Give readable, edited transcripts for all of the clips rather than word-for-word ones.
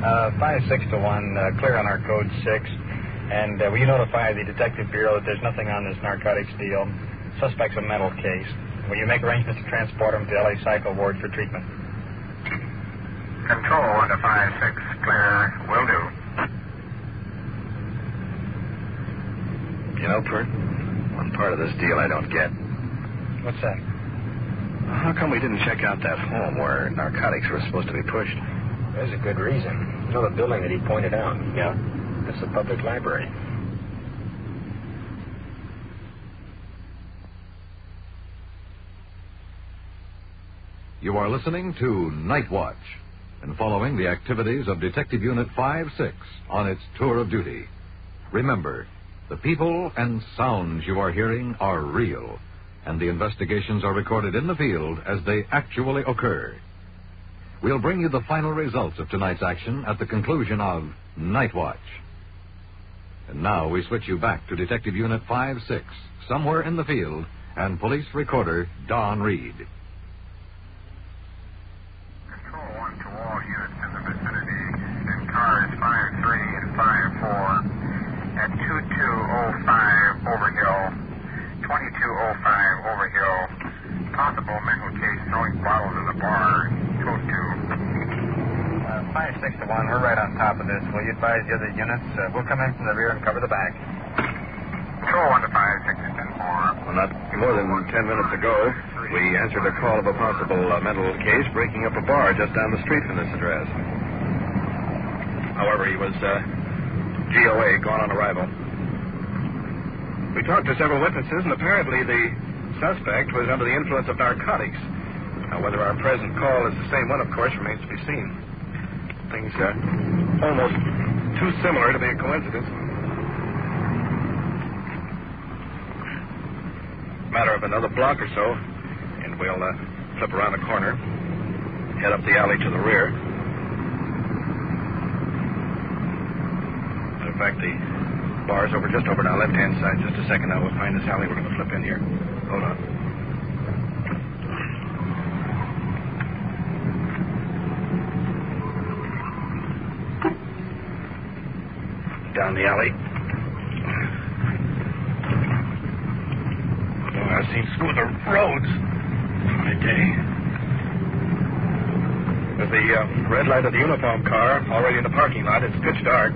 5-6 to 1, clear on our code 6. And will you notify the Detective Bureau that there's nothing on this narcotics deal? Suspect's a mental case. Will you make arrangements to transport him to LA Psycho Ward for treatment? Control 1 to 5-6, clear. Will do. You know, Pert, one part of this deal I don't get. What's that? How come we didn't check out that home where narcotics were supposed to be pushed? There's a good reason. You know the building that he pointed out? Yeah? It's the public library. You are listening to Night Watch and following the activities of Detective Unit 5-6 on its tour of duty. Remember, the people and sounds you are hearing are real, and the investigations are recorded in the field as they actually occur. We'll bring you the final results of tonight's action at the conclusion of Night Watch. And now we switch you back to Detective Unit 5-6, somewhere in the field, and police recorder Don Reed. Control 1 to all units in the vicinity. In cars 5-3 and 5-4 at 2205 Overhill, 2205 Overhill. Possible mental case throwing bottles in the bar. Code 2. 5-6 to 1, we're right on top of this. Will you advise the other units? We'll come in from the rear and cover the back. Control 1 to 5-6 is 10-4. Well, not more than 10 minutes ago, we answered a call of a possible mental case breaking up a bar just down the street from this address. However, he was GOA, gone on arrival. We talked to several witnesses, and apparently the suspect was under the influence of narcotics. Now, whether our present call is the same one, of course, remains to be seen. Things almost too similar to be a coincidence. Matter of another block or so, and we'll flip around the corner, head up the alley to the rear. In fact, the bar's just over on our left-hand side. Just a second now, we'll find this alley. We're going to flip in here. Hold on. Down the alley. Oh, I've seen smoother roads in my day. With the red light of the uniform car already in the parking lot, it's pitch dark.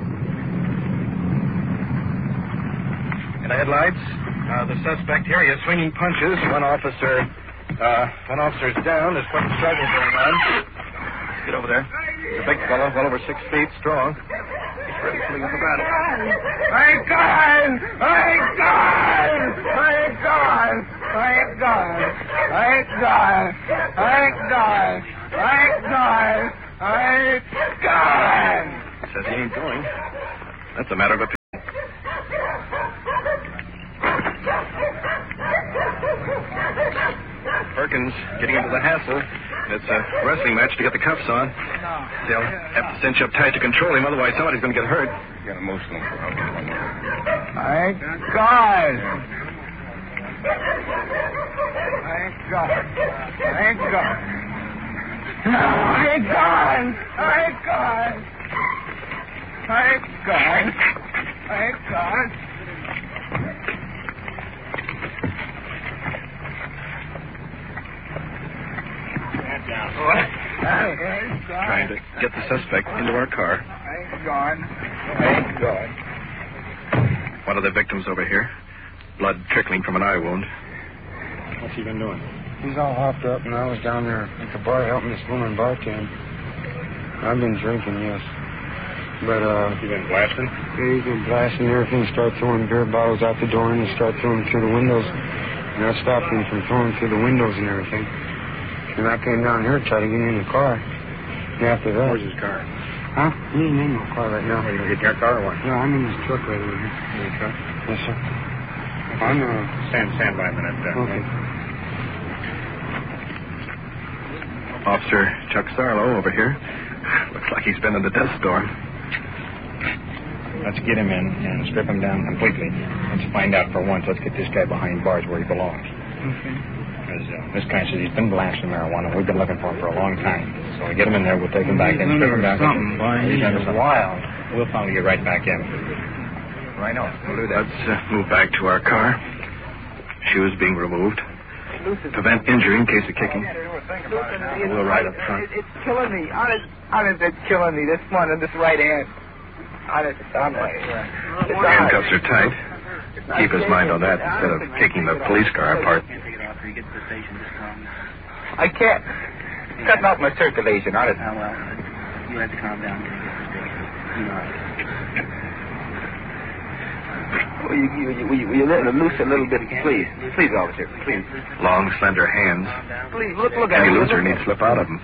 In the headlights, the suspect here, he is swinging punches. One officer's down. There's quite a struggle going on. Get over there. He's a big fellow, well over 6 feet, strong. He's ready for the battle. Thank God! Thank God! Thank God! Thank God! Thank God! Thank God! Thank God! Thank God! Says he ain't going. That's a matter of opinion. Perkins getting into the hassle. It's a wrestling match to get the cuffs on. They'll have to cinch up tight to control him, otherwise somebody's going to get hurt. Get emotional. Thank God! Thank God! Thank God! Thank God! Thank God! Thank God! Thank God! Trying to get the suspect into our car. Thank God. Thank God. One of the victims over here. Blood trickling from an eye wound. What's he been doing? He's all hopped up, and I was down there at the bar helping this woman bartend. I've been drinking, yes. But, You been blasting? yeah, he's been blasting everything, start throwing beer bottles out the door, and he start throwing them through the windows. And I stopped him from throwing through the windows and everything. And I came down here to try to get in the car. And after that... Where's his car? Huh? He ain't in my car right now. Are you going to get your car or what? Yeah, I'm in this truck right over here. In your truck? Yes, sir. I'm, stand by a minute. Okay. Officer Chuck Sarlo over here. Looks like he's been in the death storm. Let's get him in and strip him down completely. Let's find out for once. Let's get this guy behind bars where he belongs. Okay. Because this guy says he's been blasting marijuana. We've been looking for him for a long time. So we get him in there, we'll take him back in, strip him back in. He's wild. We'll finally get right back in. Right on. We'll do that. Let's move back to our car. Shoes being removed. Prevent injury in case of kicking. We'll ride up front. It's killing me. Honest, it's killing me. This one and this right hand. Honest, it's on my... Handcuffs are tight. Keep his mind on that instead of kicking the police car apart. I can't. It's cutting off my circulation, honest. Well, you have to calm down. Will you let him loose a little bit, please? Please, officer, please. Long, slender hands. Please, look at Any him. loser needs slip out of them.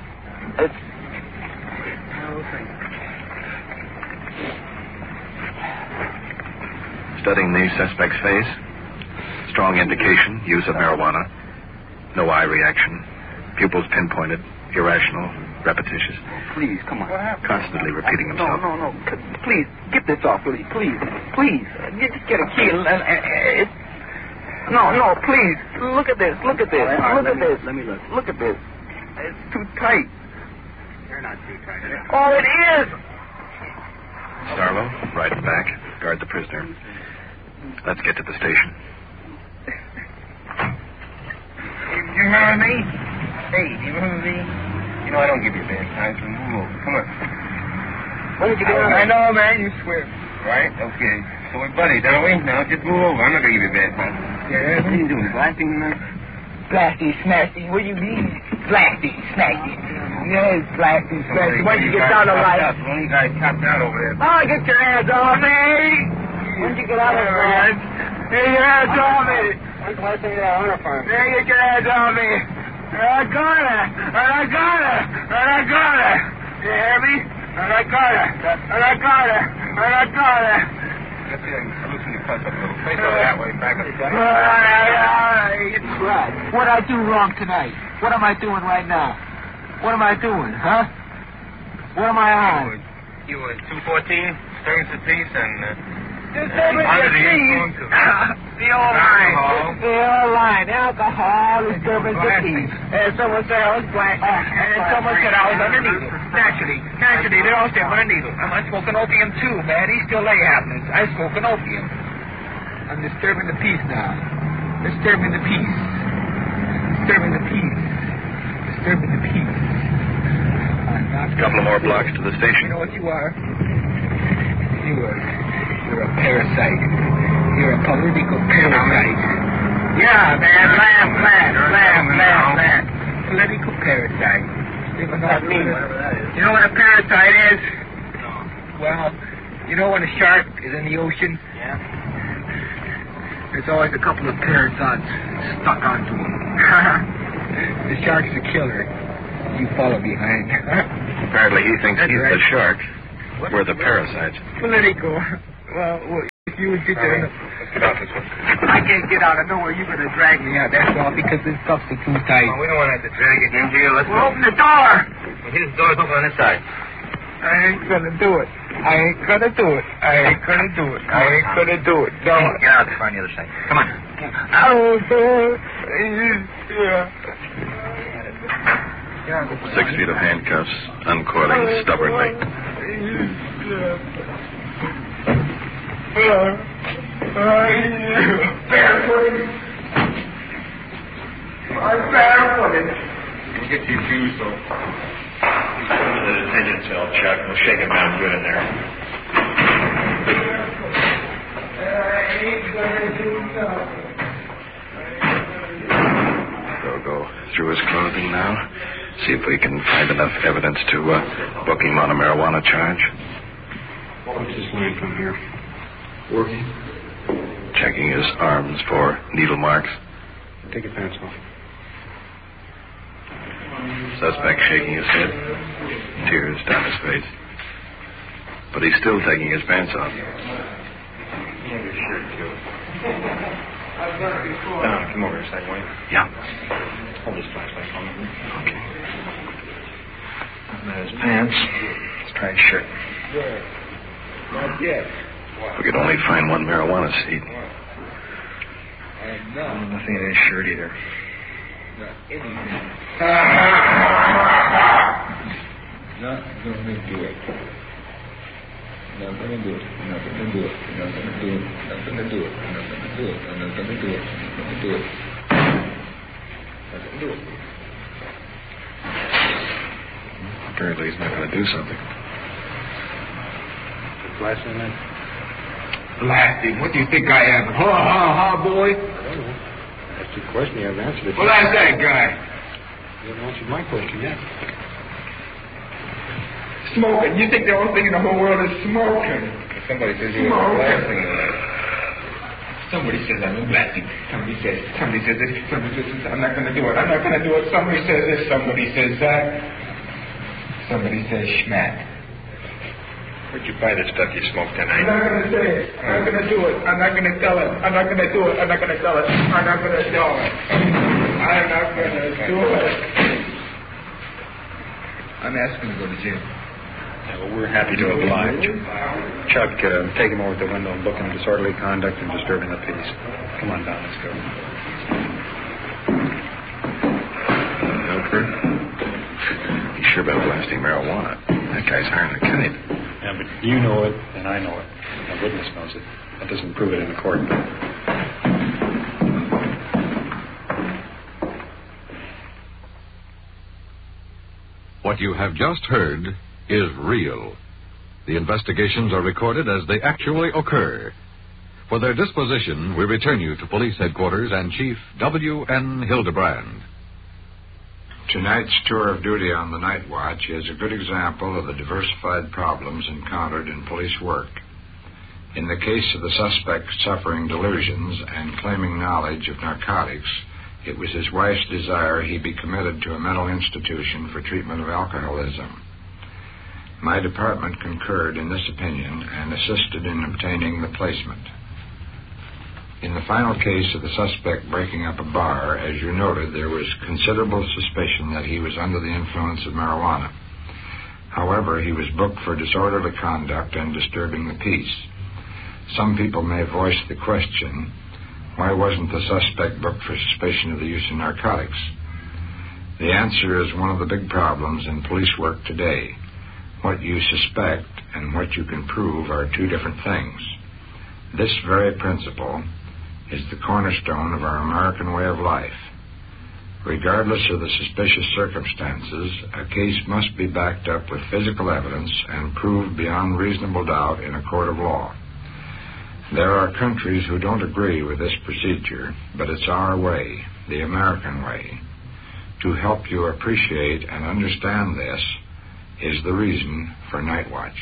Studying the suspect's face. Strong indication, use of marijuana. No eye reaction. Pupils pinpointed. Irrational. Repetitious. Please, come on. Constantly repeating himself. No. Please, get this off, please. Please. Just get a key and No, please. Look at this. Look at this. Let me look. Look at this. It's too tight. You're not too tight. Oh, it is. Starlow, ride back. Guard the prisoner. Let's get to the station. You remember me? Hey, do you remember me? You know I don't give you bad times. Move over. Come on. Why did you get on? I know, man. You swear. Right? Okay. So we're buddies, aren't we? Now just move over. I'm not going to give you bad times. Yeah, what are you doing? Blasting tonight? Blasty, smashy. What do you mean? Blasty, smashy. Yes, blasty, smashy. Why don't you get down the light? One guy tapped out over there. Oh, get your hands off me! Why don't you get out of there? Get your hands off me! Why don't you get out of there? Get your hands off me! I got it! You hear me? I got it! That's it. Loosen your clutch up a little. Face over that way. Back up. What I do wrong tonight? What am I doing right now? What am I doing, huh? What am I on? You were 214, stirring the peace, and under the influence of the old line. The old line. Alcohol, disturbance of peace. And someone said I was black, and someone said I was underneath it. Naturally, they all say I'm underneath it. I'm smoking opium too, man. These still lay happenings. I'm smoking opium. I'm disturbing the peace now. Disturbing the peace. A couple of more blocks to the station. You know what you are? You're a parasite. You're a political parasite. Yeah, man. Lamb. Political parasite. what's that mean? You know what a parasite is? No. Well, you know when a shark is in the ocean? Yeah. There's always a couple of parasites stuck onto him. The shark's a killer. You follow behind. Apparently he thinks he's the shark. We're the parasites. Political. Well, if you would get there... Let's get out this way. I can't get out. I know where you're going to drag me out. That's all because this stuff's too tight. Well, we don't want to have to drag it in here. Let's Well, open the door. Well, his door's open on this side. I ain't going to do it. No. Get out there on the other side. Come on. Oh, sir. 6 feet of handcuffs, uncoiling stubbornly. We'll get you shoes, so. He's going to the detention cell, Chuck. We'll shake him down good in there. We'll go through his clothing now. See if we can find enough evidence to book him on a marijuana charge. What's this line from here? Working. Checking his arms for needle marks. Take your pants off. Suspect shaking his head. Tears down his face. But he's still taking his pants off. Yeah, your shirt, too. Don, come over a second, will you? Yeah. Hold this flashlight for me. Okay. There's his pants. Let's try his shirt. Not yet. We could only find one marijuana seed. Nothing in his shirt either. Not anything. Not gonna do it. Not gonna do it. Not gonna do it. Not gonna do it. Not gonna do it. Not gonna do it. I'm not gonna do it. I'm not gonna do it. Not gonna do it. Apparently he's not going to do something. Flash in there? Blast him. What do you think I am? Ha, boy? I don't know. That's your question. You haven't answered it. Well, that's that guy. You haven't answered my question yet. Smoking. You think the only thing in the whole world is smoking? Somebody says you were blasting him. Somebody says I'm a blasting. Somebody says this. Somebody says this. I'm not going to do it. I'm not going to do it. Somebody says this. Somebody says that. Somebody says schmat. Where'd you buy the stuff you smoked tonight? I'm not going to say it. I'm not going to do it. I'm not going to tell it. I'm not going to do it. I'm not going to tell it. I'm not going to do it. I'm not going to do it. I'm asking to go to jail. Yeah, well, we're happy to oblige. Chuck, take him over to the window and book him disorderly conduct and disturbing the peace. Come on down, let's go. Milford? He's sure about blasting marijuana. That guy's hiring a kite. Yeah, but you know it, and I know it. And the witness knows it. That doesn't prove it in the court. What you have just heard is real. The investigations are recorded as they actually occur. For their disposition, we return you to Police Headquarters and Chief W.N. Hildebrand. Tonight's tour of duty on the Night Watch is a good example of the diversified problems encountered in police work. In the case of the suspect suffering delusions and claiming knowledge of narcotics, it was his wife's desire he be committed to a mental institution for treatment of alcoholism. My department concurred in this opinion and assisted in obtaining the placement. In the final case of the suspect breaking up a bar, as you noted, there was considerable suspicion that he was under the influence of marijuana. However, he was booked for disorderly conduct and disturbing the peace. Some people may voice the question, why wasn't the suspect booked for suspicion of the use of narcotics? The answer is one of the big problems in police work today. What you suspect and what you can prove are two different things. This very principle is the cornerstone of our American way of life. Regardless of the suspicious circumstances, a case must be backed up with physical evidence and proved beyond reasonable doubt in a court of law. There are countries who don't agree with this procedure, but it's our way, the American way. To help you appreciate and understand this is the reason for Night Watch.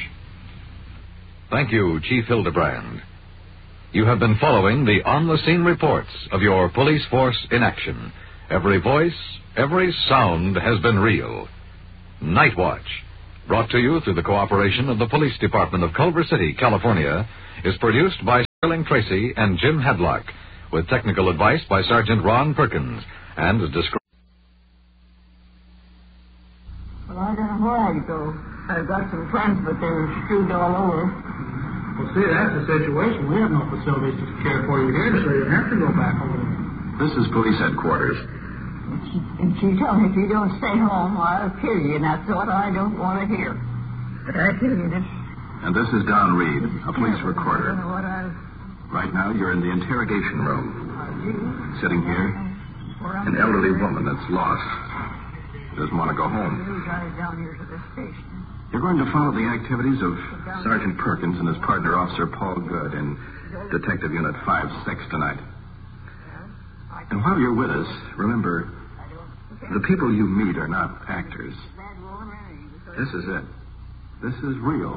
Thank you, Chief Hildebrand. You have been following the on-the-scene reports of your police force in action. Every voice, every sound has been real. Night Watch, brought to you through the cooperation of the Police Department of Culver City, California, is produced by Sterling Tracy and Jim Hadlock, with technical advice by Sergeant Ron Perkins, and is described. Well, I don't know where I'd go. I've got some friends, but they're screwed all over. Well, see, that's the situation. We have no facilities to care for you here, so you have to go back over there. This is police headquarters. And she told me if you don't stay home, I'll kill you, and that's what I don't want to hear. But I kill you this. And this is Don Reed, a police recorder. I don't know what Right now, you're in the interrogation room. Sitting here, an elderly woman that's lost. Doesn't want to go home. Down here to the station. You're going to follow the activities of Sergeant Perkins and his partner, Officer Paul Good, in Detective Unit 5-6 tonight. And while you're with us, remember, the people you meet are not actors. This is it. This is real.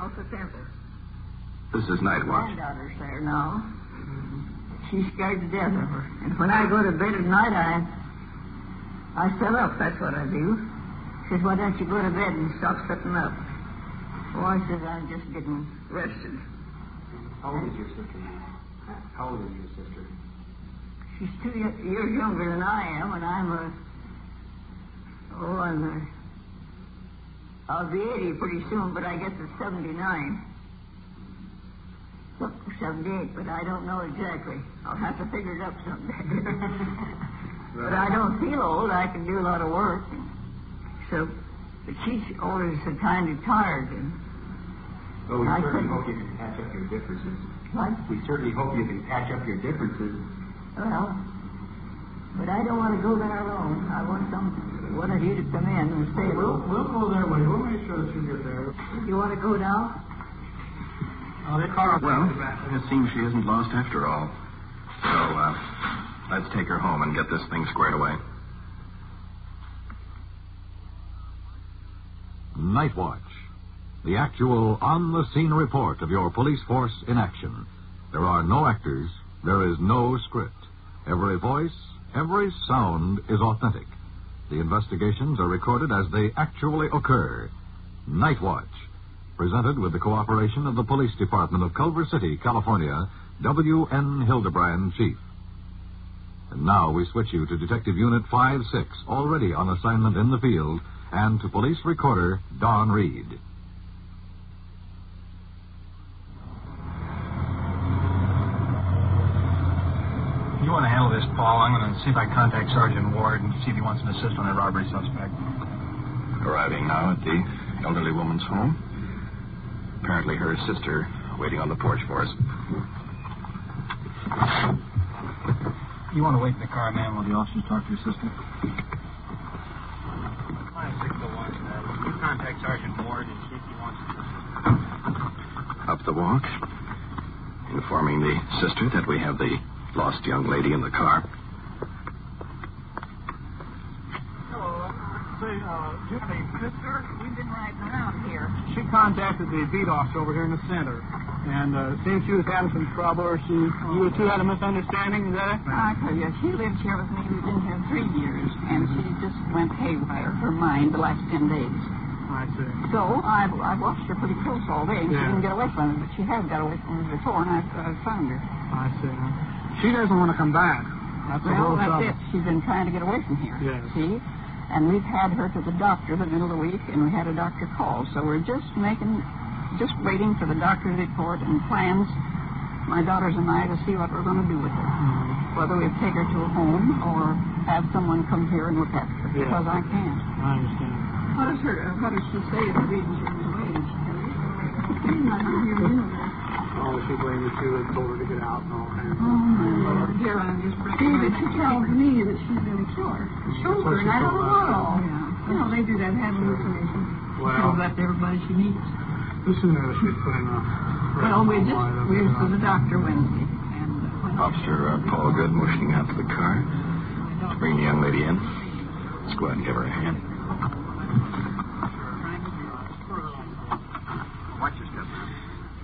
This is Night Watch. My daughter's there now. She's scared to death of her. And when I go to bed at night, I sit up. That's what I do. She says, why don't you go to bed and stop sitting up? Oh, I says, I'm just getting rested. How old is your sister now? How old is your sister? She's 2 years younger than I am, and I'll be 80 pretty soon, but I guess it's 79. Look, 78, but I don't know exactly. I'll have to figure it up someday. But I don't feel old. I can do a lot of work. So, but she's always so kind of tired. And well, we certainly hope you can patch up your differences. What? We certainly hope you can patch up your differences. Well, but I don't want to go there alone. I want one of you to come in and stay. We'll go their way. We'll make sure that you get there. You want to go now? Oh, they car. Well, it seems she isn't lost after all. So, let's take her home and get this thing squared away. Night Watch. The actual on-the-scene report of your police force in action. There are no actors. There is no script. Every voice, every sound is authentic. The investigations are recorded as they actually occur. Night Watch. Presented with the cooperation of the Police Department of Culver City, California, W.N. Hildebrand, Chief. And now we switch you to Detective Unit 5-6, already on assignment in the field, and to Police Recorder Don Reed. You want to handle this, Paul? I'm going to see if I can contact Sergeant Ward and see if he wants an assist on a robbery suspect. Arriving now at the elderly woman's home. Apparently her sister waiting on the porch for us. You want to wait in the car, ma'am, while the officers talk to your sister? 5601. You contact Sergeant Ward and see if he wants an assist. Up the walk, informing the sister that we have the lost young lady in the car. Hello. Say, do you have a sister? We've been riding around here. She contacted the beat officer over here in the center. And seems she was having some trouble, or you two had a misunderstanding, is that it? I tell you, she lived here with me. We've been here 3 years, and she just went haywire, her mind, the last 10 days. I see. So I've watched her pretty close all day, and she didn't get away from me, but she has got away from me before, and I've found her. I see. She doesn't want to come back. That's the whole trouble. That's it. She's been trying to get away from here. Yes. See? And we've had her to the doctor the middle of the week, and we had a doctor call. So we're just waiting for the doctor's report and plans, my daughters and I, to see what we're going to do with her. Mm-hmm. Whether we take her to a home or have someone come here and look after her, because I can't. I understand. What does she say the reason she was waiting? She's not going to hear me. Oh, she blamed you too and told her to get out and all kinds of Oh, my Lord. Here, I'm just breaking my she tells me that she's really sure. Shoulder, and I don't know what all. Yeah. You know, they do that, have hallucinations. Well, tells that to everybody she meets. The sooner she'd put in a... Well, we were to the doctor Wednesday. And Officer Paul Good motioning out to the car to bring the young lady in. Let's go ahead and give her a hand.